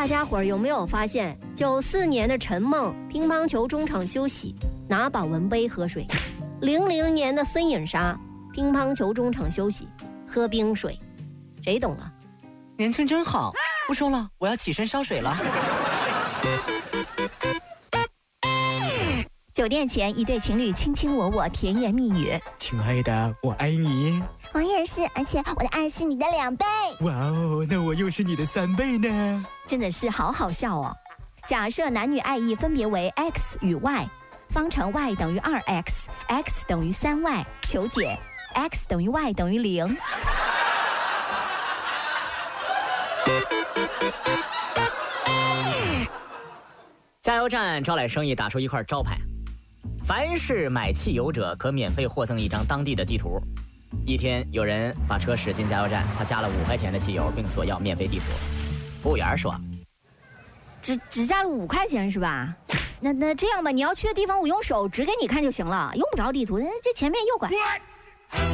大家伙儿有没有发现，94年的陈梦乒乓球中场休息，拿保温杯喝水；00年的孙颖莎乒乓球中场休息，喝冰水。谁懂了？ 年轻真好，不说了，我要起身烧水了。 酒店前，一对情侣卿卿我我，甜言蜜语。 亲爱的，我爱你。 我也是，而且我的爱是你的2倍。 哇哦，那我又是你的3倍呢。 真的是好好笑哦。假设男女爱意分别为 x 与 y， 方程 y 等于 2x，x 等于3y， 求解 x 等于 y 等于0。 加油站招来生意打出一块招牌，凡是买汽油者可免费获赠一张当地的地图。一天，有人把车驶进加油站，他加了5块钱的汽油，并索要免费地图。服务员说：“ 只加了5块钱是吧？那这样吧，你要去的地方我用手指给你看就行了，用不着地图。这前面右拐。”